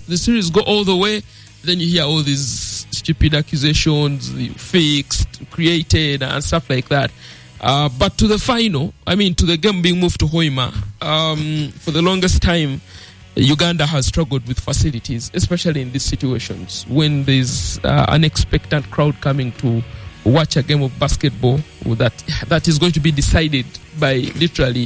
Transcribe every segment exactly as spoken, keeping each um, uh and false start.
the series go all the way, then you hear all these stupid accusations, fixed, created, and stuff like that. Uh, but to the final, I mean, to the game being moved to Hoima, um, for the longest time, Uganda has struggled with facilities, especially in these situations when there's uh, an expectant crowd coming to watch a game of basketball that that is going to be decided by literally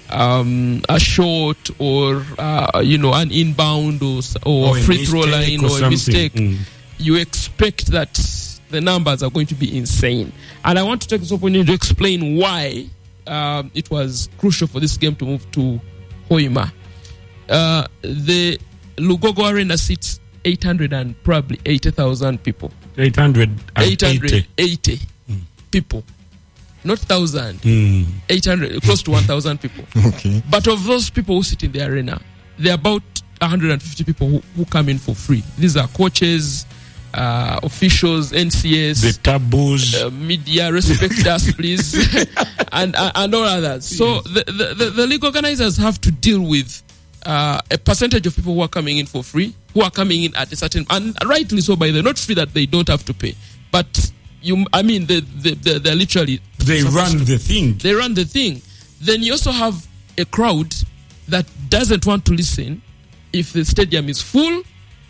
um, a shot or uh, you know, an inbound or, or, or a free throw line or, or a mistake. Mm. You expect that the numbers are going to be insane. And I want to take this opportunity to explain why um, it was crucial for this game to move to Hoima. Uh, the Lugogo Arena seats eight hundred and probably eighty thousand people. eight hundred eighty mm. people. Not one thousand. Mm. eight hundred, close to one thousand people. Okay. But of those people who sit in the arena, there are about one hundred fifty people who, who come in for free. These are coaches, uh, officials, N C S, the taboos, uh, media, respect us, please, and, and and all others. So yes. the, the, the, the league organizers have to deal with uh, a percentage of people who are coming in for free, who are coming in at a certain, and rightly so, by the not free that they don't have to pay, but you, I mean, they, they, they, they're literally they run to, the thing. They run the thing. Then you also have a crowd that doesn't want to listen if the stadium is full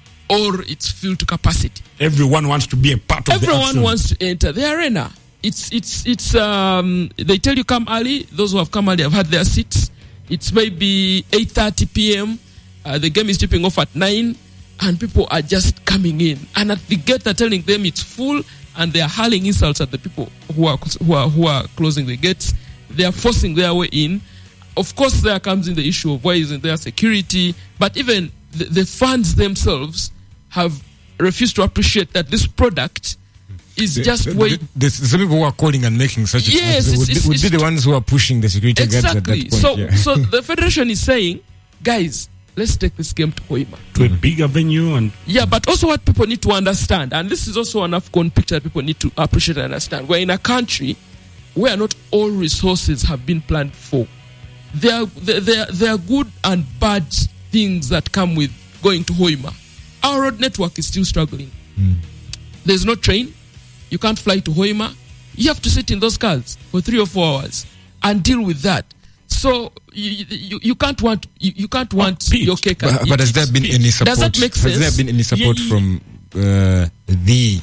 or it's filled to capacity. Everyone wants to be a part of Everyone the action. wants to enter the arena. It's it's it's um they tell you come early. Those who have come early have had their seats. It's maybe eight thirty p.m. Uh, the game is tipping off at nine, and people are just coming in. And at the gate, they're telling them it's full, and they are hurling insults at the people who are who are who are closing the gates. They are forcing their way in. Of course, there comes in the issue of why isn't there security. But even the, the fans themselves have refused to appreciate that this product is the, just the, way. The, the, some people who are calling and making such a yes, would, it's, would it's, be the ones who are pushing the security exactly. guards at that point. So, yeah. so the federation is saying, guys, let's take this game to Hoima, to a bigger venue, and yeah. But also, what people need to understand, and this is also an AFCON picture that people need to appreciate and understand. We're in a country where not all resources have been planned for. There are there, there are good and bad things that come with going to Hoima. Our road network is still struggling. Mm. There's no train. You can't fly to Hoima. You have to sit in those cars for three or four hours and deal with that. So you you, you can't want you, you can't want oh, your cake. But, but has there been any support? Does that make sense? Has there been any support yeah, from uh, the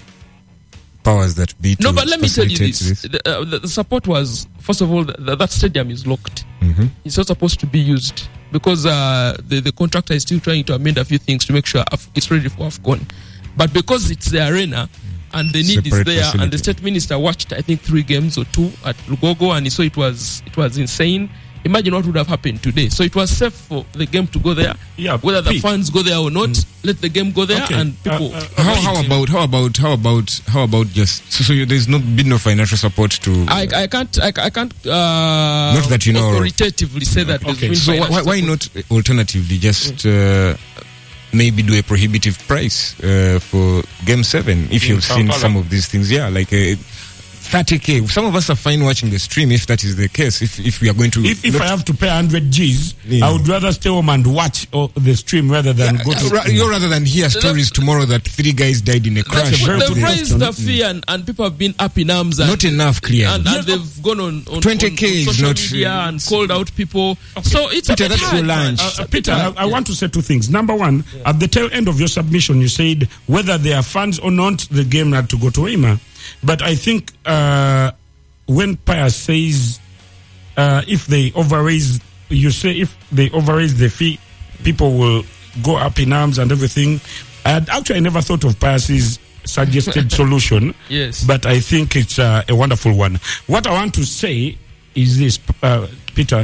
powers that be? To no, but let me tell you this: this? the, uh, the, the support was, first of all, the, that stadium is locked. Mm-hmm. It's not supposed to be used because uh, the the contractor is still trying to amend a few things to make sure it's ready for AFCON. But because it's the arena and the need Separate is there, facility. and the state minister watched, I think, three games or two at Lugogo, and he saw it was it was insane. Imagine what would have happened today. So it was safe for the game to go there. Yeah, whether the Pete. fans go there or not, mm. let the game go there, Okay. and people. Uh, uh, How, how about how about how about how about just so, so you, there's no been no financial support to I I can't I, I can't uh, Not that you know- authoritatively say that. there's Okay. been so why, financial why support. not alternatively just uh, maybe do a prohibitive price uh, for game seven if In you've seen Kampala. some of these things, yeah, like uh, thirty k. Some of us are fine watching the stream if that is the case. If if we are going to if, if not- I have to pay one hundred G's, Yeah. I would rather stay home and watch uh, the stream rather than go to. Ra- you're rather than hear stories tomorrow that three guys died in a crash. a very They've good raised question. the fee and, and people have been up in arms. And, Not enough, clearly. And, and they've gone on, on, twenty on, K on is social not, media uh, and called out people. So it's Peter, a bit that's hard. your lunch. Uh, uh, Peter, I, I want to say two things. Number one, at the tail end of your submission, you said whether they are fans or not, the game had to go to Hoima. But I think uh, when Pius says uh, if they overraise, you say if they overraise the fee, people will go up in arms and everything. And actually, I never thought of Pius's suggested solution. Yes. But I think it's uh, a wonderful one. What I want to say is this, uh, Peter.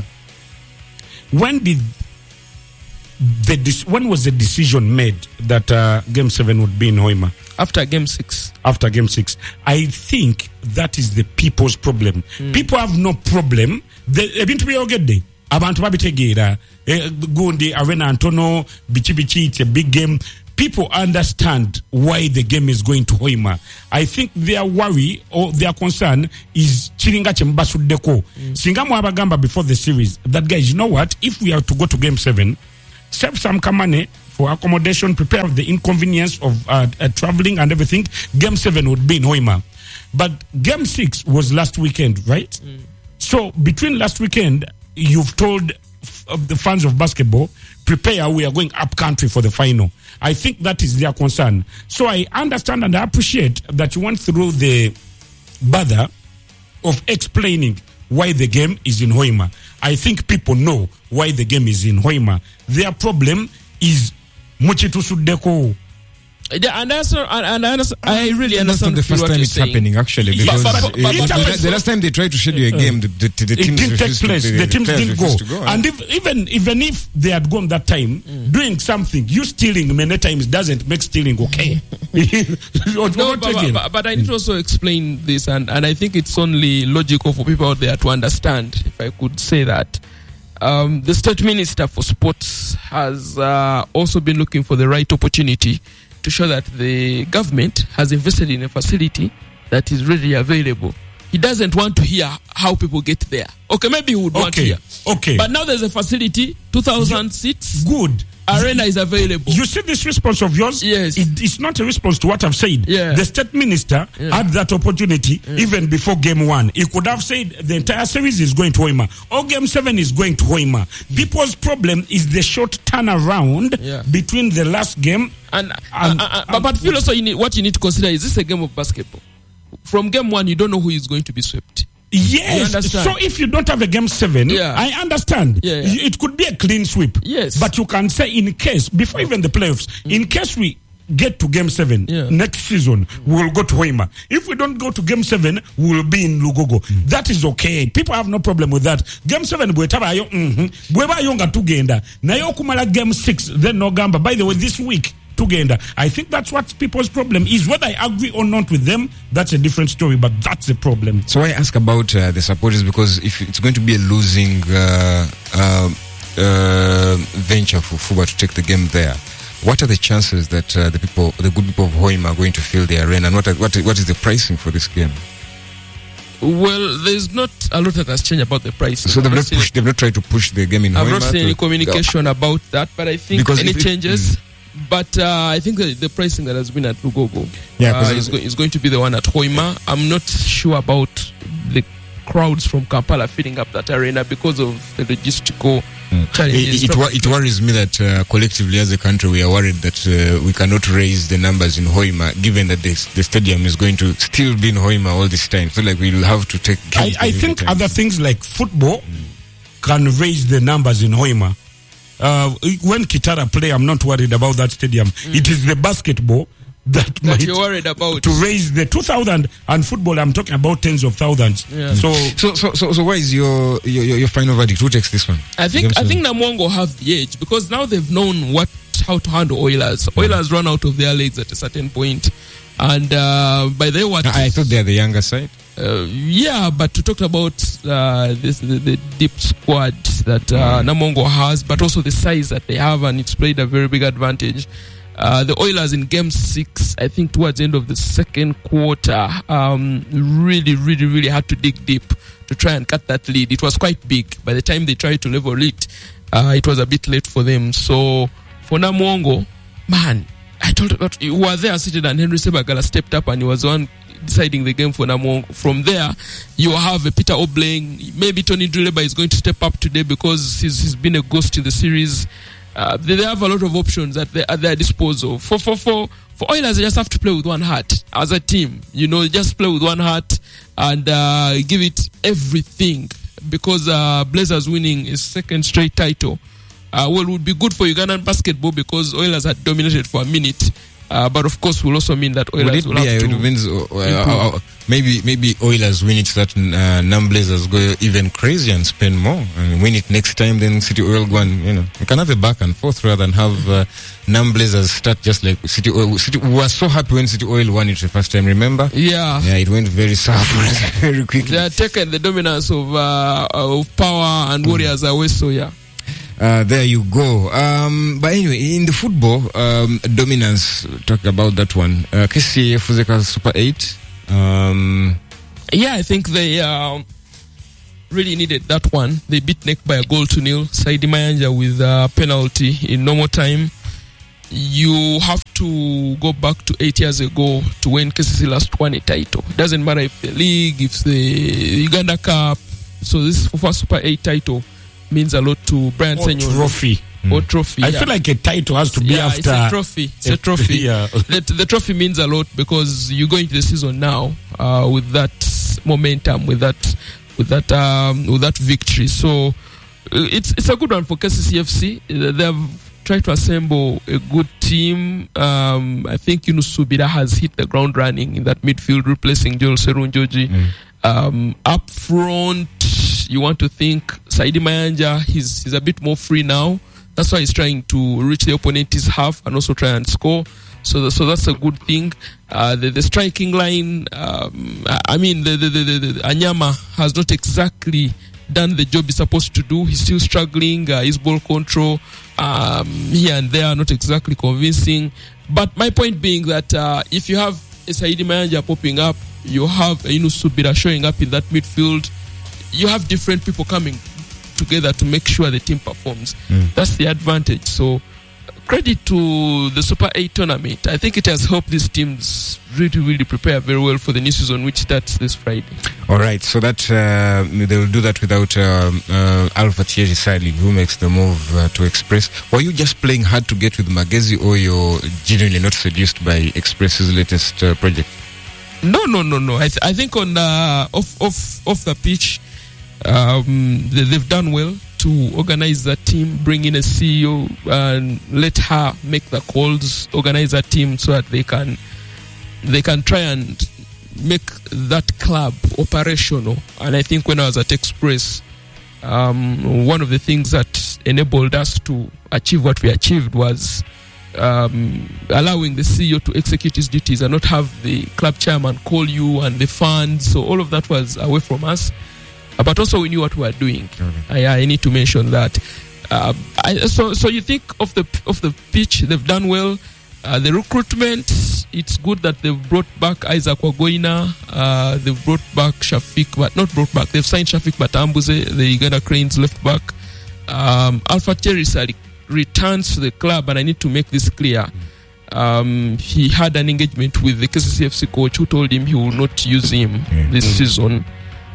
When did the de- when was the decision made that uh, Game Seven would be in Hoima? After game six. After Game Six, I think that is the people's problem. Mm. People have no problem. They ebintu byogedde abantu babitegeera gundi arena Antono bichi bichi. It's a big game. People understand why the game is going to Hoima. I think their worry or their concern is chiringa chembasuddeko. Singa mwabagamba before the series that guys, you know what? If we are to go to Game Seven, save some money for accommodation, prepare for the inconvenience of uh, uh, traveling and everything. Game seven would be in Hoima. But game six was last weekend, right? Mm. So between last weekend, you've told f- of the fans of basketball, prepare, we are going up country for the final. I think that is their concern. So I understand and I appreciate that you went through the bother of explaining why the game is in Hoima. I think people know why the game is in Hoima. Their problem is Muchitusudeko. Yeah, and that's not, and, and I, understand, I really That's not understand the first what time you're it's saying. happening, actually. Because But- but- it- but- it- but- the, the last time they tried to schedule a game, the, the, the It teams didn't take refused to- place. the, The teams players didn't go. refused to go. And if, even even if they had gone that time, doing something, you stealing many times doesn't make stealing okay. No, but, but, but, but I need to also explain this, and, and I think it's only logical for people out there to understand, if I could say that. Um, the State Minister for Sports has uh, also been looking for the right opportunity to show that the government has invested in a facility that is readily available. He doesn't want to hear how people get there. Okay, maybe he would want to Okay, hear. okay. But now there's a facility, two thousand seats, Good. arena is available. You see this response of yours? Yes. It, it's not a response to what I've said. Yeah. The state minister Yeah. had that opportunity even before game one. He could have said the entire series is going to Hoima or game seven is going to Hoima. People's problem is the short turnaround Yeah. between the last game. And, And- uh, uh, uh, but, but Phil, also you need, what you need to consider is this a game of basketball. From game one, you don't know who is going to be swept. Yes. You understand? So if you don't have a game seven, Yeah. I understand. Yeah, yeah. Y- It could be a clean sweep. Yes. But you can say in case, before even the playoffs, in case we get to game seven Yeah. next season, we will go to Hoima. If we don't go to game seven, we will be in Lugogo. That is okay. People have no problem with that. Game seven, bwetaba yo, mhm. Bweba yonga tugenda. Na yo kumala game six, then no gamba. By the way, this week, together. I think that's what people's problem is. Whether I agree or not with them, that's a different story, but that's the problem. So I ask about uh, the supporters because if it's going to be a losing uh, uh, uh, venture for Fuba to take the game there, what are the chances that uh, the people, the good people of Hoima, are going to fill the arena, and what are, what what is the pricing for this game? Well, there's not a lot that has changed about the price. So they've not pushed, they've not tried to push the game in I've Hoima. not seen to- any communication about that, but I think Because any if it- changes. But uh, I think the, the pricing that has been at Lugogo Yeah, uh, 'cause is, it- go, is going to be the one at Hoima. I'm not sure about the crowds from Kampala filling up that arena because of the logistical challenges. It, it, wor- it worries me that uh, collectively as a country we are worried that uh, we cannot raise the numbers in Hoima, given that this, the stadium is going to still be in Hoima all this time. So like we'll have to take. I, games I every think time. other things like football can raise the numbers in Hoima. Uh, when Kitara play, I'm not worried about that stadium. It is the basketball that, that might you're worried about. to raise the two thousand, and football I'm talking about tens of thousands. Yeah. So So, so, so, so, what is your, your your your final verdict? Who takes this one? I think Game I think seven. Namongo have the edge because now they've known what how to handle Oilers. Oilers run out of their legs at a certain point, and uh, by the way, what I, I thought they are the younger side. Uh, yeah, but to talk about uh, this, the, the deep squad that uh, Namongo has, but also the size that they have, and it's played a very big advantage. Uh, the Oilers in game six, I think towards the end of the second quarter, um, really, really, really had to dig deep to try and cut that lead. It was quite big. By the time they tried to level it, uh, it was a bit late for them. So for Namongo, man, I told you about, you were there seated, and Henry Sebagala stepped up and he was the one deciding the game for Namongo. From there, you have a Peter Oblang. Maybe Tony Duleba is going to step up today because he's, he's been a ghost in the series. Uh, they, they have a lot of options at, the, at their disposal. For, for, for, for Oilers, they just have to play with one heart as a team. You know, just play with one heart and uh, give it everything because uh, Blazers winning his second straight title. Uh, well, it would be good for Ugandan basketball because Oilers had dominated for a minute. Uh, but of course, will also mean that Would Oilers it will be, have uh, to it means, uh, uh, improve. uh, uh, maybe maybe Oilers win it so that uh, non-Blazers go even crazy and spend more and win it next time. Then City Oil go and, you know, we can have a back and forth rather than have uh, non-Blazers start just like City Oil. City, we were so happy when City Oil won it the first time. Remember? Yeah. Yeah, it went very soft very quickly. They are taken the dominance of uh, of power and Warriors away. So yeah. Uh, there you go. Um, but anyway, in the football um, dominance, talk about that one. Uh, K C A Fuzeka Super eight. Um, Yeah, I think they um, really needed that one. They beat N E C by a goal to nil. Saidi Mayanja with a penalty in normal time. you have to go back to eight years ago to when K C C last won a title. Doesn't matter if the league, if the Uganda Cup. So this first Super eight title means a lot to Brian Or Senyo. trophy. Or trophy. I yeah. feel like a title has to be yeah, after. it's a trophy. It's a trophy. Yeah. the, the trophy means a lot because you go into the season now uh, with that momentum, with that, with that, um, with that victory. So uh, it's it's a good one for K C C F C. They've tried to assemble a good team. Um, I think Yunus Subira has hit the ground running in that midfield, replacing Joel Serunjoji. Mm. Um, up front, you want to think Saidi Mayanja. He's he's a bit more free now. That's why he's trying to reach the opponent's half and also try and score. So, the, so that's a good thing. Uh, the, the striking line, um, I mean, the, the, the, the, the Anyama has not exactly done the job he's supposed to do. He's still struggling. Uh, his ball control um, here and there are not exactly convincing. But my point being that uh, if you have a Saidi Mayanja popping up, you have a Yunus Subira showing up in that midfield, you have different people coming together to make sure the team performs. Mm. That's the advantage. So credit to the Super eight tournament. I think it has helped these teams really, really prepare very well for the new season, which starts this Friday. All right, so that uh, they will do that without um, uh, Alpha Thierry Sadli, who makes the move uh, to Express. Were you just playing hard to get with Magezi, or you're genuinely not seduced by Express's latest uh, project? No, no, no, no. I, th- I think on uh, off, off, off the pitch, um, they, they've done well to organize that team, bring in a C E O and let her make the calls, organize a team so that they can they can try and make that club operational. And I think when I was at Express, um, one of the things that enabled us to achieve what we achieved was um, allowing the C E O to execute his duties and not have the club chairman call you and the funds. So all of that was away from us. Uh, but also we knew what we were doing. Okay. I, I need to mention that. Uh, I, so, so you think of the of the pitch, they've done well. Uh, the recruitment, it's good that they've brought back Isaac Wagoina. Uh, they've brought back Shafiq, but not brought back. They've signed Shafiq Batambuze, the Uganda Cranes left back. Um, Alpha Thierry Sadli returns to the club, and I need to make this clear. Um, he had an engagement with the K C C F C coach who told him he will not use him yeah. this mm. season.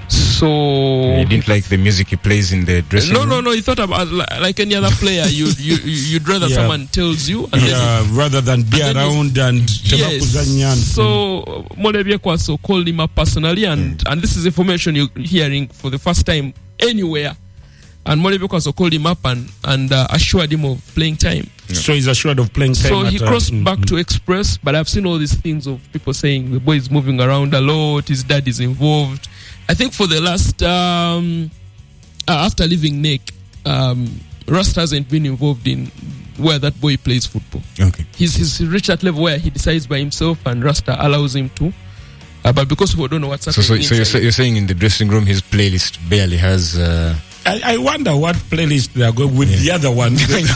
So he didn't like the music he plays in the dressing no, room? No, no, no. He thought about like any other player. You, you, you'd rather yeah. someone tells you, and yeah, then, rather than be and around and yes. So Molebye Kwaso called him up personally, and mm. and this is information you're hearing for the first time anywhere. And Molebye Kwaso called him up and and uh, assured him of playing time. Yeah. So he's assured of playing time. So he at, crossed uh, back mm, to Express, but I've seen all these things of people saying the boy is moving around a lot. His dad is involved. I think for the last, um, uh, after leaving N E C, um, Rasta hasn't been involved in where that boy plays football. Okay. He's, he's reached that level where he decides by himself and Rasta allows him to. Uh, but because we don't know what's happening. So, so, so you're, say, you're saying in the dressing room his playlist barely has... Uh I, I wonder what playlist they are going with yeah. the other one.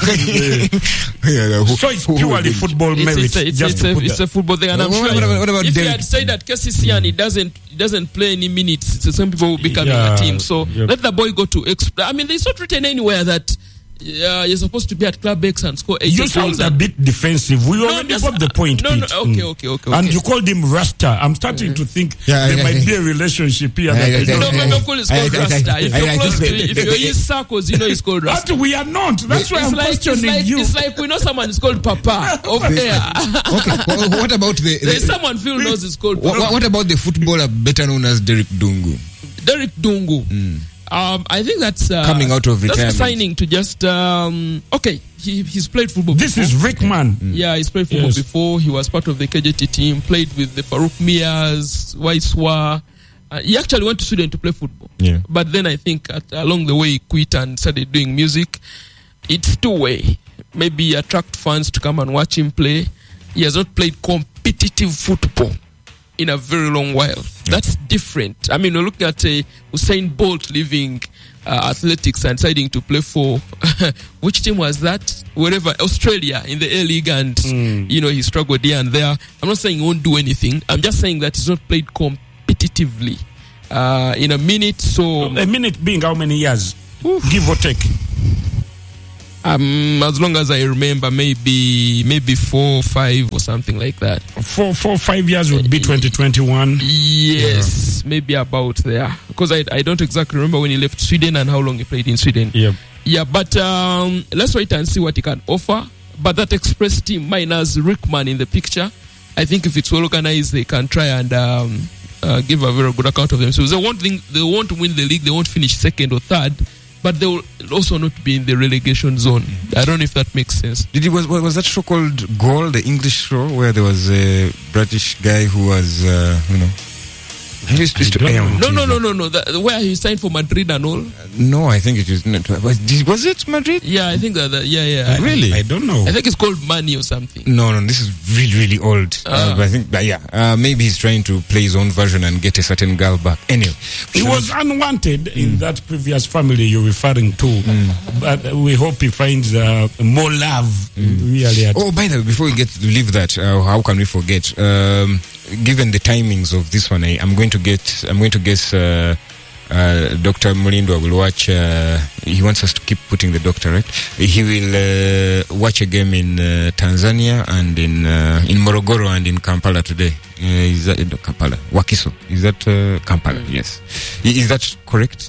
yeah, so it's purely football it's, merit. It's, a, it's, just it's, a, it's a football thing, and I'm what, sure what about, what about if Derek? he had said that K C C and he doesn't, he doesn't play any minutes, so some people will be coming yeah, at him. So yep. let the boy go to exp- I mean, it's not written anywhere that uh, you're supposed to be at Club X and score eight you goals. You sound a bit defensive. We no, already just, got the point. No, no, Pete. okay, okay, okay, okay. And you called him Rasta. I'm starting yeah. to think yeah, there I, might I, be a relationship here. No, no, no, call is called Rasta. If you're close to, if you're in circles, you know it's called Rasta. But we are not. That's why I'm like, questioning it's like, you. It's like we know someone is called Papa of air. Okay, well, what about the... the There's someone Phil knows is called Papa. What, what about the footballer better known as Derek Dungu? Derek Dungu. Mm. Um, I think that's uh, coming out of retirement. That's a signing to just um, okay. He he's played football. This before. is Rickman. Mm. Yeah, he's played football yes. before. He was part of the K J T team. Played with the Farouk Mias, Waiswa. Uh, he actually went to Sweden to play football. Yeah. But then I think at, along the way he quit and started doing music. It's two way. Maybe attract fans to come and watch him play. He has not played competitive football in a very long while. Yeah. That's different. I mean, we're looking at uh, Usain Bolt leaving uh, athletics and deciding to play for which team was that? Wherever, Australia in the A League, and mm. you know he struggled here and there. I'm not saying he won't do anything. I'm just saying that he's not played competitively uh, in a minute. So a minute being how many years? Oof. Give or take. Um, as long as I remember, maybe maybe four, five, or something like that. Four, four, five years would be twenty twenty-one. Yes, yeah. Maybe about there. Because I I don't exactly remember when he left Sweden and how long he played in Sweden. Yeah, yeah. But um, let's wait and see what he can offer. But that Express team minus Rickman in the picture, I think if it's well organized, they can try and um, uh, give a very good account of themselves. They won't think, they won't win the league. They won't finish second or third. But they will also not be in the relegation zone. I don't know if that makes sense. Did it was was that show called Goal, the English show, where there was a British guy who was, uh, you know, he used to air on No, T V. no, no, no, no. The, where he signed for Madrid and all. No, I think it was not. Was, was it Madrid? Yeah, I think that. that yeah, yeah. Really? I don't know. I think it's called Money or something. No, no, this is really, really old. Uh, Ah. but I think, but yeah, uh, maybe he's trying to play his own version and get a certain girl back. Anyway, He was unwanted in that previous family you're referring to, but we hope he finds uh, more love. Really, at Oh, by the way, before we get to leave that, uh, how can we forget? Um, given the timings of this one, I, I'm going to get. I'm going to guess. Uh, uh, Doctor Mulindo will watch. Uh, he wants us to keep putting the doctor, right? He will uh, watch a game in uh, Tanzania and in uh, in Morogoro and in Kampala today. Uh, is that uh, Kampala? Wakiso? Is that uh, Kampala? Yes. I- Is that correct?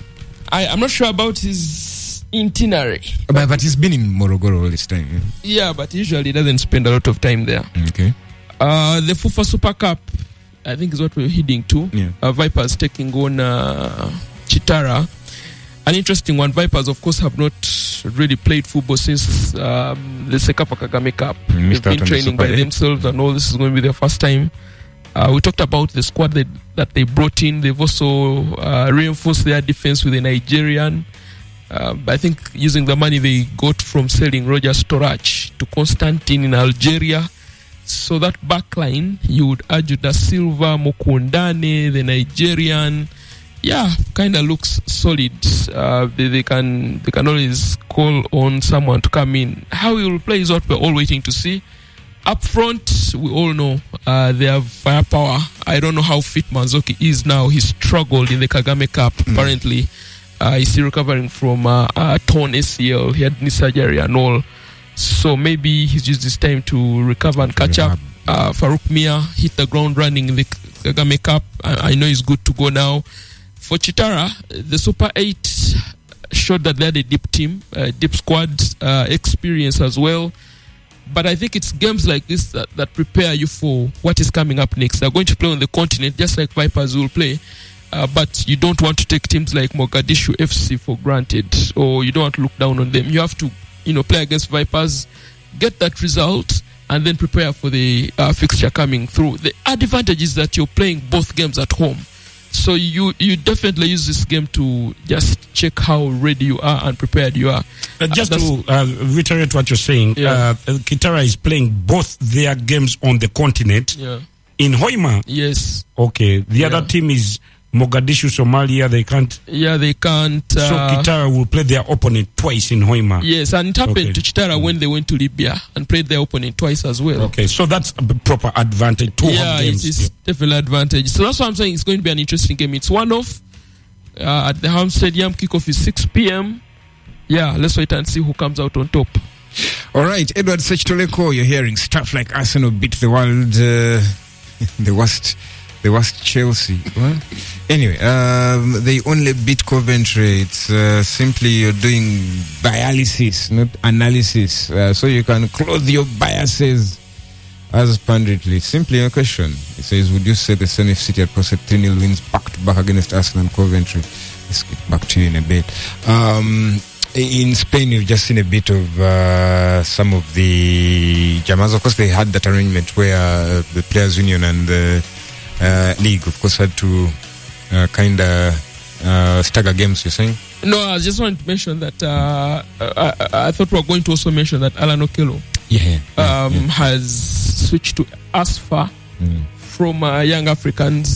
I, I'm not sure about his itinerary. But, but he's been in Morogoro all this time. Yeah, but usually he doesn't spend a lot of time there. Okay. Uh, the FIFA Super Cup, I think, is what we're heading to. Yeah. Uh, Vipers taking on uh, Chitara. An interesting one. Vipers, of course, have not really played football since um, the Sekafa Kagame Cup. Mm, missed They've out been on the training Super by eight. themselves, and all this is going to be their first time. Uh, we talked about the squad that, that they brought in. They've also uh, reinforced their defense with a Nigerian. Um, I think using the money they got from selling Roger Storach to Constantine in Algeria. So that back line, you would argue Da Silva, Mokundane, the Nigerian, yeah, kind of looks solid. Uh, they, they can they can always call on someone to come in. How he will play is what we're all waiting to see. Up front, we all know uh, they have firepower. I don't know how fit Manzoki is now. He struggled in the Kagame Cup, apparently. Uh, he's still recovering from uh, a torn A C L. He had knee surgery and all. So maybe he's used this time to recover and catch up. Uh, Farouk Mia hit the ground running in the Kagame Cup. I, I know he's good to go now. For Chitara, the Super eight showed that they had a deep team, uh, deep squad, uh, experience as well. But I think it's games like this that, that prepare you for what is coming up next. They're going to play on the continent just like Vipers will play. Uh, but you don't want to take teams like Mogadishu F C for granted, or you don't want to look down on them. You have to, you know, play against Vipers, get that result, and then prepare for the uh, fixture coming through. The advantage is that you're playing both games at home. So you you definitely use this game to just check how ready you are and prepared you are. Uh, just Uh, to uh, reiterate what you're saying, Yeah. uh, Kitara is playing both their games on the continent Yeah. in Hoima. Yes. Okay, the Yeah. other team is Mogadishu, Somalia. They can't. Yeah, they can't. Uh, so Kitara will play their opponent twice in Hoima. Yes, and it happened Okay. to Chitara when they went to Libya and played their opponent twice as well. Okay, so that's a b- proper advantage. Two Yeah, home it games. is definitely an advantage. So that's why I'm saying it's going to be an interesting game. It's one off uh, at the Ham Stadium. Kickoff is six p.m. Yeah, let's wait and see who comes out on top. All right, Edward Sechitoleko, you're hearing stuff like Arsenal beat the world, uh, the worst, the worst Chelsea. Well, anyway, um, they only beat Coventry. It's uh, simply you're doing dialysis, not analysis, uh, so you can clothe your biases as punditry. Simply a question. It says, would you say the Senef City had posted three nil wins back to back against Arsenal and Coventry? Let's get back to you in a bit. Um, in Spain, you've just seen a bit of uh, some of the Jamas. Of course, they had that arrangement where uh, the Players' Union and the uh, league, of course, had to uh, kind of uh, stagger games, you're saying? No, I just wanted to mention that uh, I, I thought we were going to also mention that Alan Okello Yeah. yeah, um, yeah. has switched to ASFA Mm. from uh, Young Africans.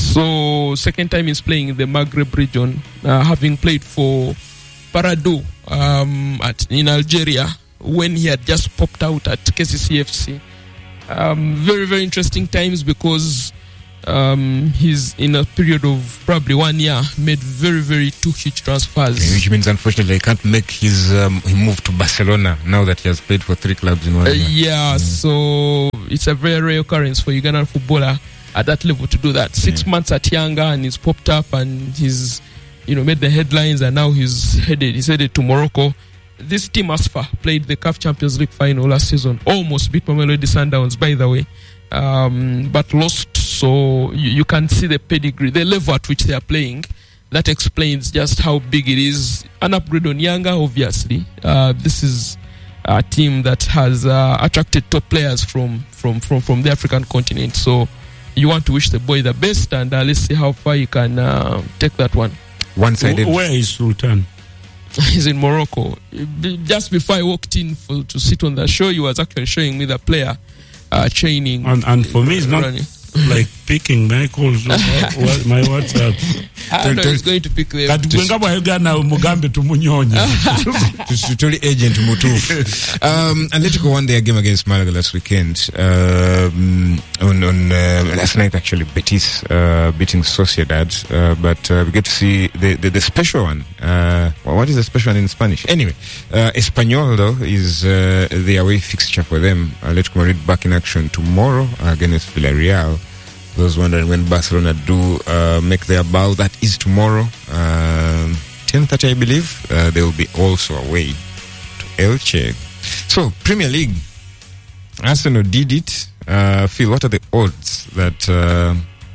So second time he's playing in the Maghreb region, uh, having played for Parado um, at, in Algeria when he had just popped out at K C C F C. Um, very, very interesting times because Um, he's in a period of probably one year made very, very two huge transfers. Which means, unfortunately, he can't make his um, he move to Barcelona now that he has played for three clubs in one Uh, year. yeah, Mm. so it's a very rare occurrence for Ugandan footballer at that level to do that. Six Yeah. months at Yanga, and he's popped up and he's, you know, made the headlines, and now he's headed. He's headed to Morocco. This team, Asfa, played the C A F Champions League final last season. Almost beat Mamelodi Sundowns, by the way, um, but lost. So you, you can see the pedigree, the level at which they are playing. That explains just how big it is. An upgrade on Yanga, obviously. Uh, this is a team that has uh, attracted top players from, from, from, from the African continent. So you want to wish the boy the best, and uh, let's see how far you can uh, take that one. One-sided. Wh- Where is Sultan? He's in Morocco. B- Just before I walked in for, to sit on the show, he was actually showing me the player uh, training. And, and for me, it's not running. like picking my calls. So what, what, my WhatsApp. I know he's going to pick the. Kati gwenga bwayogana Mugambe tumunyonye. Totally agent Mutu. Um, Atletico won their game against Malaga last weekend. Um, on on uh, last night, actually, Betis uh, beating Sociedad. Uh, but uh, we get to see the, the, the special one. Uh, well, what is the special one in Spanish? Anyway, uh, Espanyol, though, is uh, the away fixture for them. Atletico Madrid back in action tomorrow against Villarreal. Those wondering when Barcelona do uh, make their bow, that is tomorrow, um, ten thirty, I believe. Uh, they will be also away to Elche. So, Premier League, Arsenal did it. Uh, Phil, what are the odds that uh,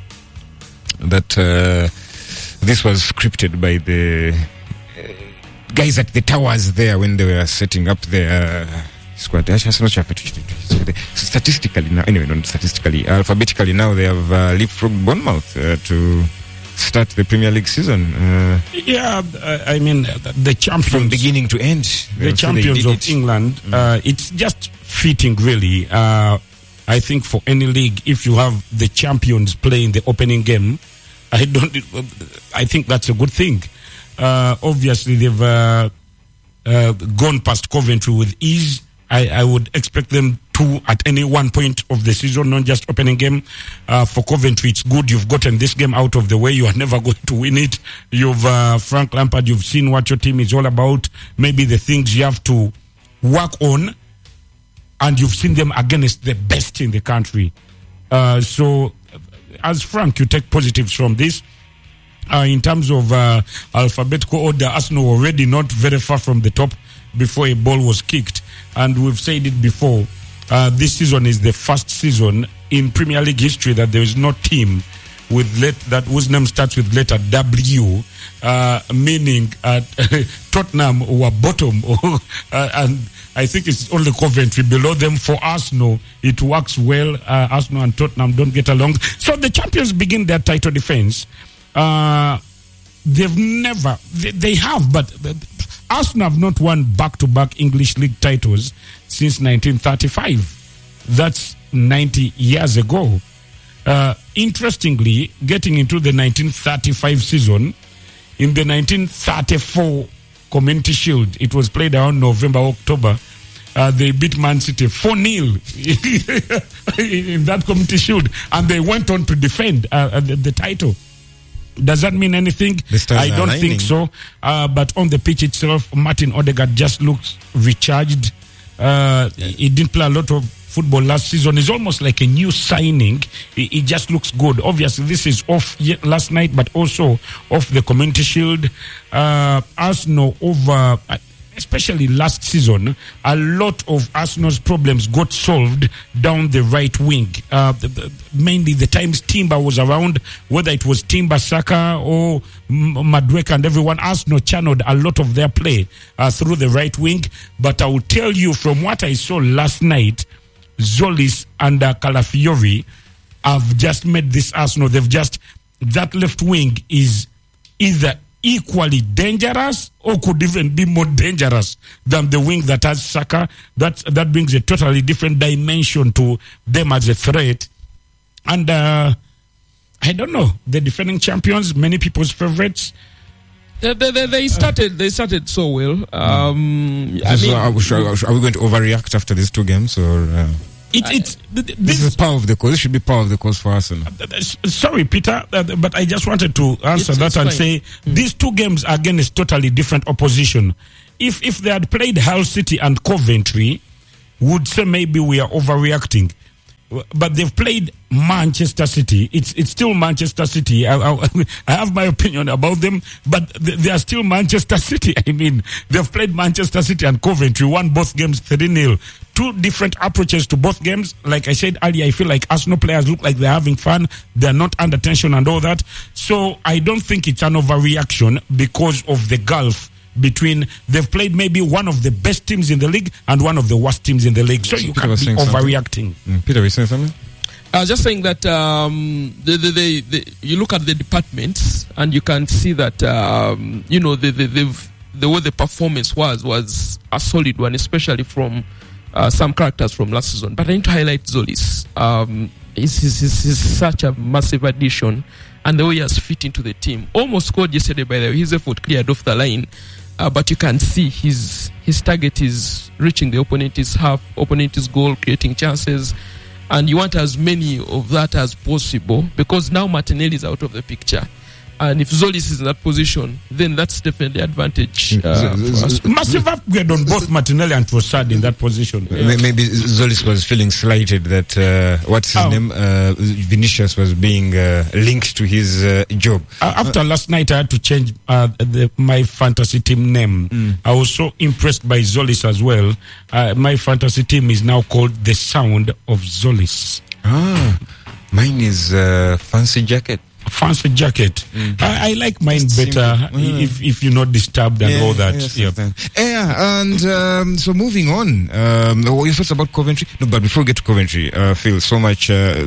that uh, this was scripted by the uh, guys at the towers there when they were setting up their uh, squad? Statistically now, anyway, not statistically, alphabetically now, they have uh, leapfrogged Bournemouth uh, to start the Premier League season. Uh, Yeah, uh, I mean, uh, the champions. from beginning to end. the So champions they of did it. England, uh, it's just fitting, really. Uh, I think for any league, if you have the champions playing the opening game, I don't. I think that's a good thing. Uh, obviously, they've uh, uh, gone past Coventry with ease. I, I would expect them to at any one point of the season, not just opening game. Uh, for Coventry, it's good. You've gotten this game out of the way. You are never going to win it. You've, uh, Frank Lampard, you've seen what your team is all about. Maybe the things you have to work on, and you've seen them against the best in the country. Uh, so, as Frank, you take positives from this. Uh, in terms of uh, alphabetical order, Arsenal already not very far from the top before a ball was kicked. And we've said it before, uh, this season is the first season in Premier League history that there is no team with let, that whose name starts with letter W, uh, meaning uh, Tottenham were bottom, uh, and I think it's only Coventry below them. For Arsenal, it works well. Uh, Arsenal and Tottenham don't get along. So the champions begin their title defense. Uh, they've never, they, they have, but uh, Arsenal have not won back-to-back English League titles since nineteen thirty-five. That's ninety years ago. Uh, interestingly, getting into the nineteen thirty-five season, in the nineteen thirty-four Community Shield, it was played around November, October, uh, they beat Man City four nil in that Community Shield, and they went on to defend uh, the, the title. Does that mean anything? I don't aligning. think so. Uh, but on the pitch itself, Martin Odegaard just looks recharged. Uh, he didn't play a lot of football last season. He's almost like a new signing. He, he just looks good. Obviously, this is off ye- last night, but also off the Community Shield. Uh, Arsenal over... Uh, especially last season, a lot of Arsenal's problems got solved down the right wing. Uh, the, the, mainly the times Timber was around, whether it was Timber, Saka, or M- Madueke and everyone, Arsenal channeled a lot of their play uh, through the right wing. But I will tell you, from what I saw last night, Zolis and uh, Calafiori have just made this Arsenal. They've just, that left wing is either equally dangerous or could even be more dangerous than the wing that has Saka. That that brings a totally different dimension to them as a threat. And uh, I don't know, the defending champions, many people's favorites. They, they, they- they started. They started so well. Um, I so mean, are, we, are we going to overreact after these two games, or? Uh? It, it's th- th- This this. is power of the cause. This should be power of the cause for Arsenal. uh, s- Sorry, Peter, uh, but I just wanted to answer It's- that it's and fine. say these two games again is totally different opposition. If if they had played Hull City and Coventry, would say maybe we are overreacting. W- But they've played Manchester City. It's it's still Manchester City. I, I, I have my opinion about them, but they, they are still Manchester City. I mean, they've played Manchester City and Coventry, won both games three nil. Two different approaches to both games. Like I said earlier, I feel like Arsenal players look like they're having fun. They're not under tension and all that. So I don't think it's an overreaction because of the gulf between they've played maybe one of the best teams in the league and one of the worst teams in the league. So you Peter can't was be saying something. overreacting. Mm. Peter, were you saying something? I was just saying that um, the, the, the, the, you look at the departments and you can see that um, you know the the, they've, the way the performance was was a solid one, especially from uh, some characters from last season. But I need to highlight Zolis. Um, he's, he's, he's, he's such a massive addition, and the way he has fit into the team. Almost scored yesterday, by the way. His effort cleared off the line, uh, but you can see his his target is reaching the opponent's half, opponent's goal, creating chances. And you want as many of that as possible because now Martinelli is out of the picture. And if Zolis is in that position, then that's definitely advantage uh, for us. Massive upgrade on both Martinelli and Trossard in that position. May- Maybe Zolis was feeling slighted that uh, what's his Oh. name, uh, Vinicius was being uh, linked to his uh, job. Uh, after last night, I had to change uh, the, my fantasy team name. I was so impressed by Zolis as well. Uh, my fantasy team is now called The Sound of Zolis. Ah, mine is uh, Fancy Jacket. Fancy jacket. I, I like mine Just better simple. Mm. if if you're not disturbed and all that. yes, Yeah. yes. Yeah, and um, so moving on. Um, what your thoughts about Coventry? No, but before we get to Coventry, uh, Phil, so much, uh,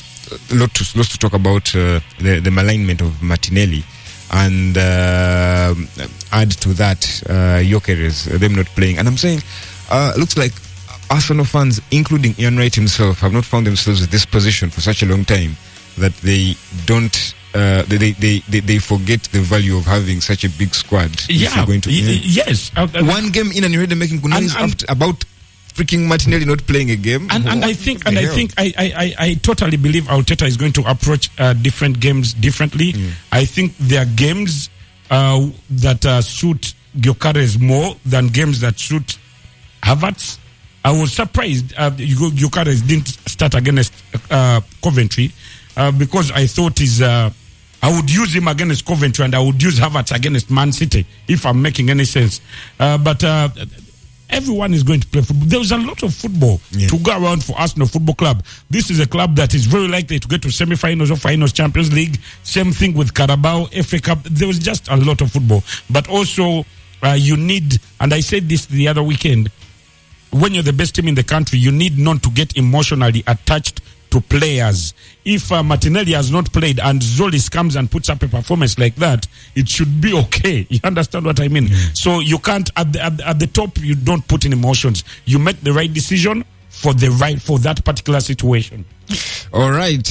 a lot to, lots to talk about uh, the, the malignment of Martinelli. And uh, add to that, uh, Gyökeres, them not playing. And I'm saying, uh, looks like Arsenal fans, including Ian Wright himself, have not found themselves in this position for such a long time that they don't, uh, they, they, they, they forget the value of having such a big squad. if Yeah. you're going to, y- yeah. Yes. Uh, uh, One game in and you're already making good And- noise and- after, about freaking Martinelli not playing a game. And, and What I think, the and I hell? think, I, I, I, I totally believe Arteta is going to approach uh, different games differently. I think there are games uh, that uh, suit Gyökeres more than games that suit Havertz. I was surprised uh, Gyökeres didn't start against uh, Coventry uh, because I thought is uh, I would use him against Coventry and I would use Havertz against Man City if I'm making any sense. Uh, but uh, everyone is going to play football. There's a lot of football Yeah. to go around for Arsenal Football Club. This is a club that is very likely to get to semi-finals or finals, Champions League. Same thing with Carabao, F A Cup. There was just a lot of football. But also, uh, you need, and I said this the other weekend, when you're the best team in the country, you need not to get emotionally attached to players. If uh, Martinelli has not played and Zolis comes and puts up a performance like that, it should be okay. You understand what I mean? So you can't, at the, at, the, at the top, you don't put in emotions. You make the right decision for the right, for that particular situation. All right.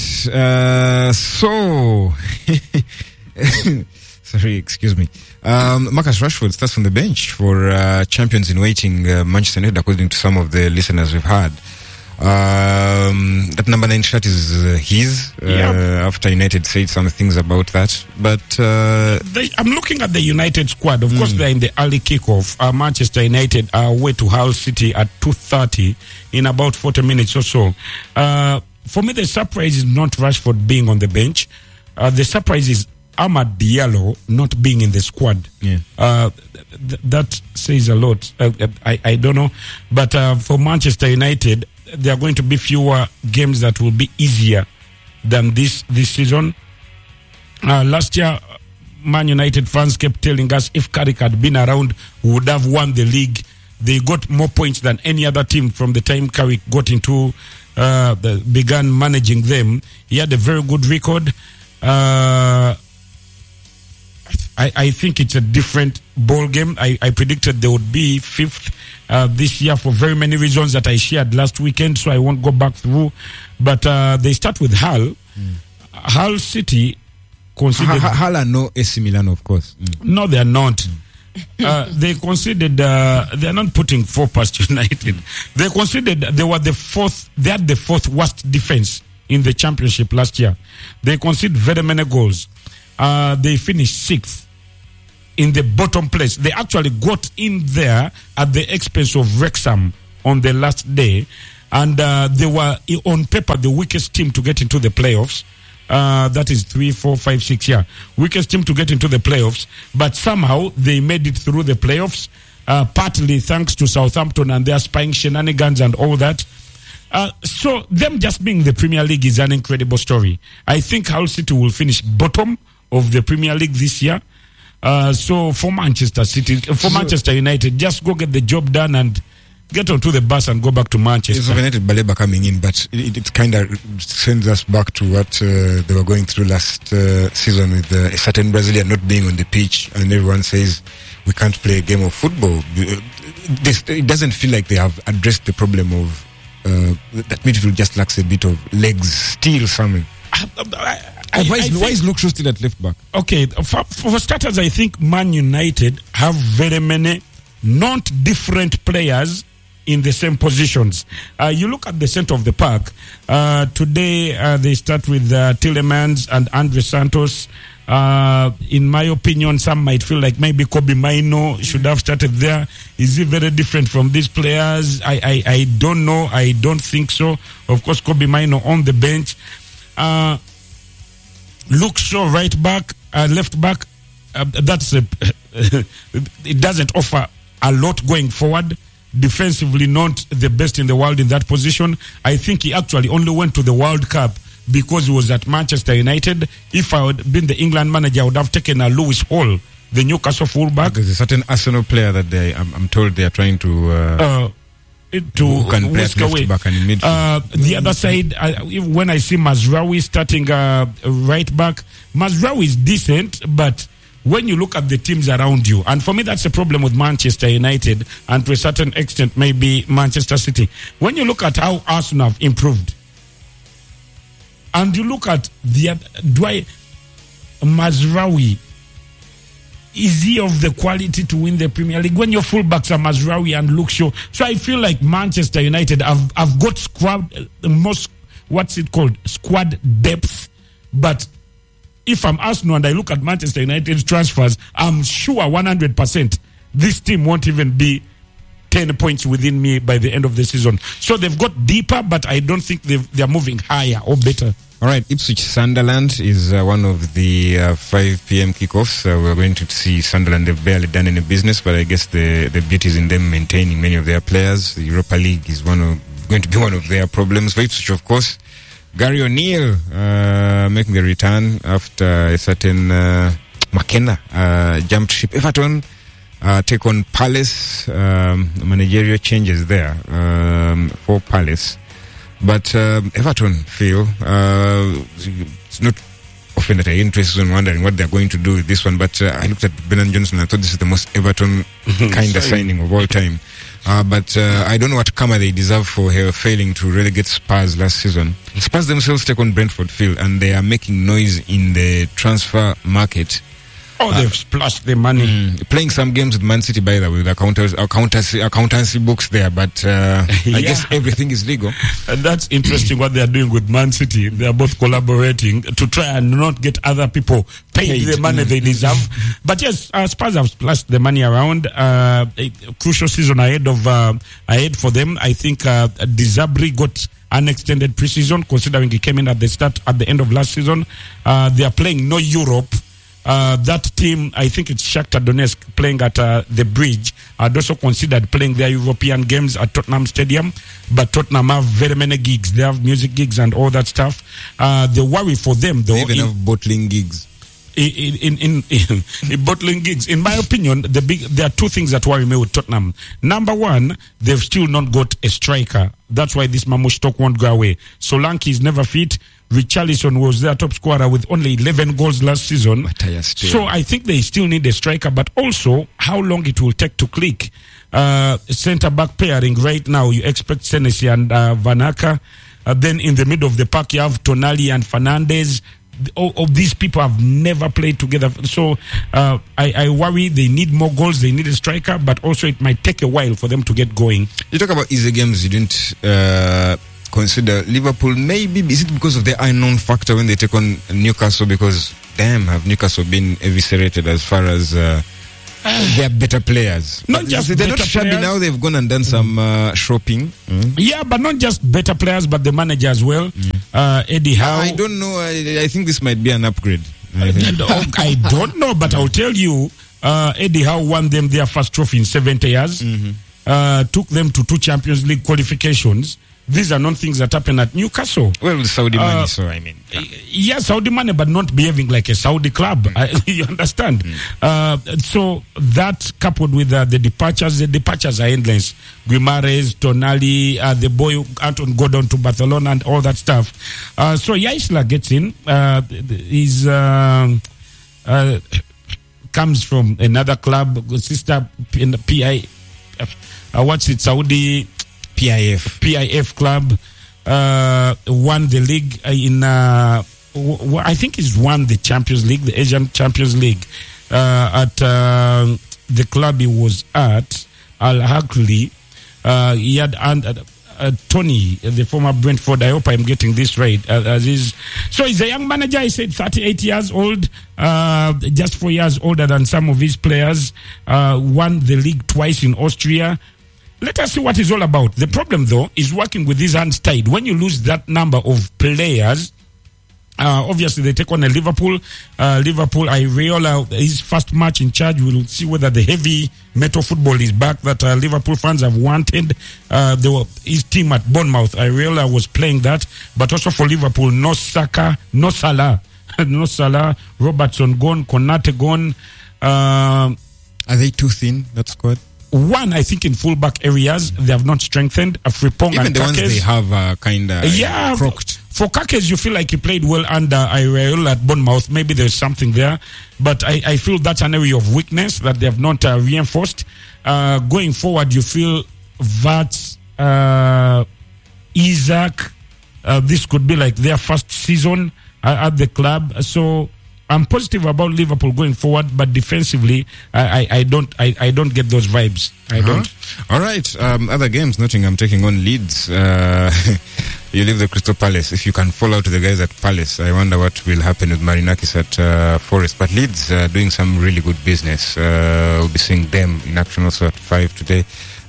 Uh, so, sorry, excuse me. Um, Marcus Rashford starts on the bench for uh, champions in waiting uh, Manchester United, according to some of the listeners we've had. Um, that number nine shirt is uh, his. Uh, Yep. After United said some things about that, but uh, They, I'm looking at the United squad. Of course, they're in the early kickoff. Uh, Manchester United are away to Hull City at two thirty in about forty minutes or so. Uh, for me, the surprise is not Rashford being on the bench. Uh, the surprise is Amad Diallo not being in the squad. Yeah. Uh, th- th- that says a lot. Uh, I, I don't know. But uh, for Manchester United, there are going to be fewer games that will be easier than this this season. Uh, last year, Man United fans kept telling us if Carrick had been around, we would have won the league. They got more points than any other team from the time Carrick got into, uh, the, began managing them. He had a very good record. Uh, I, I think it's a different ball game. I, I predicted they would be fifth uh, this year for very many reasons that I shared last weekend, so I won't go back through. But uh, they start with Hull. Hull City considered... Hala no A C Milan, of course. Mm. No, they are not. uh, they conceded. Uh, they are not putting four past United. They conceded. They were the fourth. They had the fourth worst defense in the championship last year. They conceded very many goals. Uh, they finished sixth in the bottom place. They actually got in there at the expense of Wrexham on the last day, and uh, they were on paper the weakest team to get into the playoffs. Uh, that is three, four, five, six. Yeah, weakest team to get into the playoffs. But somehow they made it through the playoffs, uh, partly thanks to Southampton and their spying shenanigans and all that. Uh, so them just being the Premier League is an incredible story. I think Hull City will finish bottom of the Premier League this year. Uh, so for Manchester City, for Manchester United, just go get the job done and get onto the bus and go back to Manchester. It's United Baleba coming in, but it, it kind of sends us back to what uh, they were going through last uh, season with uh, a certain Brazilian not being on the pitch, and everyone says we can't play a game of football. This, it doesn't feel like they have addressed the problem of uh, that midfield just lacks a bit of legs, still something. I, I, why, is, I think, why is Luke Shaw still at left back? Okay, for, for starters, I think Man United have very many not different players in the same positions. Uh, you look at the center of the park. Uh, today, uh, they start with uh, Tielemans and Andre Santos. Uh, in my opinion, some might feel like maybe Kobe Maino should have started there. Is he very different from these players? I, I, I don't know. I don't think so. Of course, Kobe Maino on the bench. Uh, Luke Shaw, right back, uh, left back. Uh, that's a, it doesn't offer a lot going forward. Defensively, not the best in the world in that position. I think he actually only went to the World Cup because he was at Manchester United. If I had been the England manager, I would have taken a Lewis Hall, the Newcastle fullback. There's a certain Arsenal player that they, I'm, I'm told they are trying to uh, uh, to who can play at left back and in midfield. Uh, the other side, uh, when I see Mazraoui starting uh, right back, Mazraoui is decent, but when you look at the teams around you, and for me that's a problem with Manchester United, and to a certain extent maybe Manchester City. When you look at how Arsenal have improved, and you look at the do I Mazraoui, is he of the quality to win the Premier League? When your fullbacks are Mazraoui and Luke Shaw, so I feel like Manchester United have have got squad the most what's it called squad depth, but if I'm Arsenal and I look at Manchester United's transfers, I'm sure one hundred percent this team won't even be ten points within me by the end of the season. So they've got deeper, but I don't think they're moving higher or better. All right, Ipswich Sunderland is uh, one of the uh, five p.m. kickoffs. Uh, we're going to see Sunderland. They've barely done any business, but I guess the, the beauty is in them maintaining many of their players. The Europa League is one of going to be one of their problems. For Ipswich, of course, Gary O'Neill uh, making the return after a certain uh, McKenna uh, jumped ship. Everton uh, take on Palace. Um, managerial changes there um, for Palace. But um, Everton feel uh, it's not often that I'm interested in wondering what they're going to do with this one. But uh, I looked at Brennan Johnson and I thought this is the most Everton kind of signing of all time. Uh, but uh, I don't know what karma they deserve for uh, failing to relegate Spurs last season. Spurs themselves take on Brentford Field, and they are making noise in the transfer market. Oh, they've uh, splashed the money. Mm, playing some games with Man City, by the way, with accountants, accountancy, accountancy books there, but uh, yeah. I guess everything is legal. And that's interesting what they are doing with Man City. They are both collaborating to try and not get other people paid, paid. the money mm. they deserve. But yes, uh, Spurs have splashed the money around. Uh, a crucial season ahead of uh, ahead for them. I think uh, Desabri got an extended preseason, considering he came in at the start at the end of last season. Uh, they are playing no Europe. Uh, that team, I think it's Shakhtar Donetsk playing at uh, the Bridge, had also considered playing their European games at Tottenham Stadium, but Tottenham have very many gigs. They have music gigs and all that stuff. Uh, the worry for them, though, they even in, have bottling gigs. In in, in, in, in bottling gigs, in my opinion, the big there are two things that worry me with Tottenham. Number one, they've still not got a striker. That's why this Mamush talk won't go away. Solanke is never fit. Richarlison was their top scorer with only eleven goals last season. So I think they still need a striker, but also how long it will take to click. Uh, centre-back pairing right now, you expect Senesi and uh, Vanaka. Uh, then in the middle of the park, you have Tonali and Fernandes. all of these people have never played together. So uh, I, I worry they need more goals, they need a striker, but also it might take a while for them to get going. You talk about easy games, you didn't uh, consider Liverpool. Maybe is it because of the unknown factor when they take on Newcastle? Because damn, have Newcastle been eviscerated as far as uh, they are better players. Not but just they're better not shabby players. now. They've gone and done some uh, shopping. Mm. Yeah, but not just better players, but the manager as well. Mm. Uh, Eddie Howe. I don't know. I, I think this might be an upgrade. I don't know, but I'll tell you, uh, Eddie Howe won them their first trophy in seventy years, mm-hmm. uh, took them to two Champions League qualifications. These are not things that happen at Newcastle. Well, Saudi uh, money, so I mean. Yeah. yeah, Saudi money, but not behaving like a Saudi club. Mm. I, you understand? Mm. Uh, so that coupled with uh, the departures, the departures are endless. Guimarães, Tonali, uh, the boy Anton Gordon to Barcelona and all that stuff. Uh, so Yaisla gets in. Uh, he's, uh, uh, comes from another club, sister in the P I, uh, what's it, Saudi... P I F P I F club, uh, won the league in, uh, w- w- I think he's won the Champions League, the Asian Champions League, uh, at uh, the club he was at, Al Ahly. Uh, he had and, uh, uh, Tony, the former Brentford. I hope I'm getting this right. Uh, as is, so he's a young manager. He said thirty-eight years old, uh, just four years older than some of his players. Uh, won the league twice in Austria. Let us see what it's all about. The problem, though, is working with his hands tied. When you lose that number of players, uh, obviously they take on a Liverpool. Uh, Liverpool, Areola, his first match in charge. We'll see whether the heavy metal football is back that uh, Liverpool fans have wanted. Uh, they were, his team at Bournemouth, Areola was playing that. But also for Liverpool, no Saka, no Salah. no Salah, Robertson gone, Konate gone. Uh, Are they too thin, that squad? One, I think in fullback areas, they have not strengthened. A Frimpong Even and the Kakes. ones they have uh, kind of yeah, crooked. For Kakes, you feel like he played well under Areola at Bournemouth. Maybe there's something there. But I, I feel that's an area of weakness that they have not uh, reinforced. Uh, going forward, you feel that uh, Isaac, uh, this could be like their first season uh, at the club. So I'm positive about Liverpool going forward, but defensively, I, I, I don't I, I don't get those vibes. I uh-huh. don't. All right. Um, other games, Nottingham taking on Leeds. Uh, you leave the Crystal Palace. If you can fall out to the guys at Palace, I wonder what will happen with Marinakis at uh, Forest. But Leeds uh, doing some really good business. Uh, we'll be seeing them in action also at five today.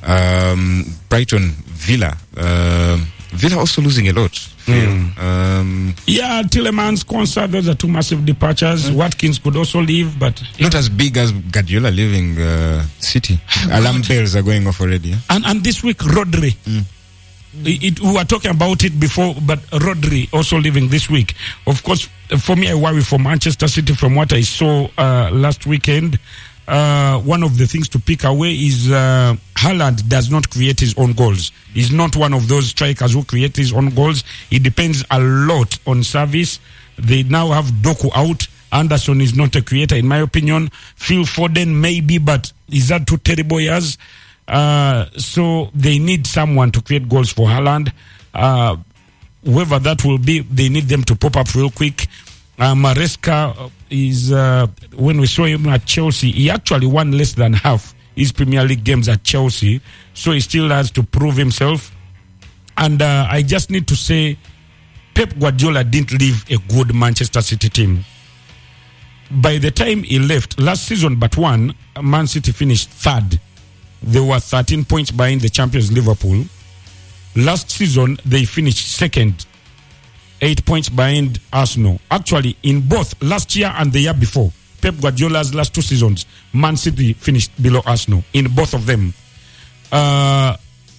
Um, Brighton, Villa. Uh, Villa also losing a lot. Mm. Um, yeah, Tillemans, Konsa, those are two massive departures. Mm. Watkins could also leave, but not as big as Guardiola leaving uh, City. Alarm bells are going off already. Yeah? And and this week, Rodri. Mm. It, it, we were talking about it before, but Rodri also leaving this week. Of course, for me, I worry for Manchester City from what I saw uh, last weekend. Uh, one of the things to pick away is uh, Haaland does not create his own goals. He's not one of those strikers who create his own goals. He depends a lot on service. They now have Doku out. Anderson is not a creator, in my opinion. Phil Foden maybe, but he's had two terrible years. Uh, so they need someone to create goals for Haaland. Uh, whoever that will be, they need them to pop up real quick. Uh, Maresca is, uh, when we saw him at Chelsea, he actually won less than half his Premier League games at Chelsea. So he still has to prove himself. And uh, I just need to say, Pep Guardiola didn't leave a good Manchester City team. By the time he left, last season but one, Man City finished third. They were thirteen points behind the champions Liverpool. Last season, they finished second. Eight points behind Arsenal. Actually, in both last year and the year before, Pep Guardiola's last two seasons, Man City finished below Arsenal in both of them. Uh,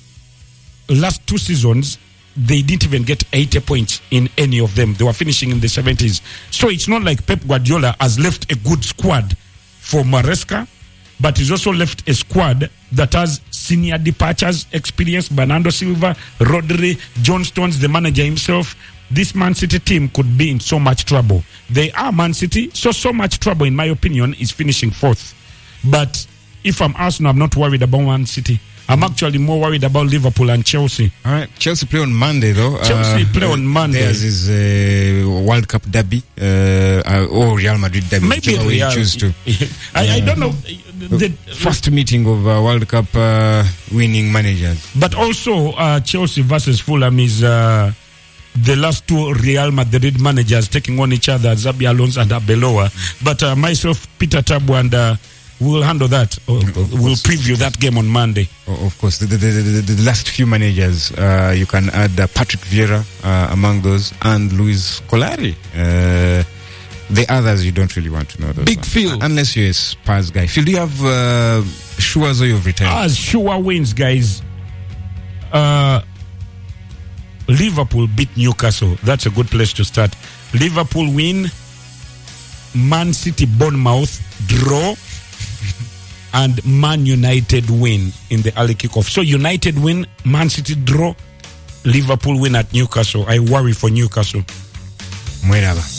last two seasons, they didn't even get eighty points in any of them. They were finishing in the seventies. So it's not like Pep Guardiola has left a good squad for Maresca, but he's also left a squad that has senior departures, experience. Bernardo Silva, Rodri, John Stones, the manager himself. This Man City team could be in so much trouble. They are Man City, so so much trouble, in my opinion, is finishing fourth. But if I'm Arsenal, I'm not worried about Man City. I'm actually more worried about Liverpool and Chelsea. All right, Chelsea play on Monday though. Chelsea play on Monday. Theirs is a World Cup derby, uh, uh, or Real Madrid derby. Maybe whichever way Real. you choose to. I, I don't know. The, First meeting of uh, World Cup uh, winning managers. but also, uh, Chelsea versus Fulham is uh, the last two Real Madrid managers taking on each other, Xabi Alonso and Arbeloa. But uh, myself, Peter Tabu, and uh, we'll handle that. Uh, we'll preview that game on Monday. Oh, of course, the, the, the, the, the last few managers, uh, you can add uh, Patrick Vieira uh, among those, and Luis Scolari. Uh, the others you don't really want to know. Those Big ones. Phil. Unless you're a Spurs guy. Phil, do you have uh, Schuaz or you've retired? As sure wins, guys. Uh, Liverpool beat Newcastle. That's a good place to start. Liverpool win. Man City, Bournemouth draw. And Man United win in the early kickoff. So United win, Man City draw, Liverpool win at Newcastle. I worry for Newcastle. Mueraba.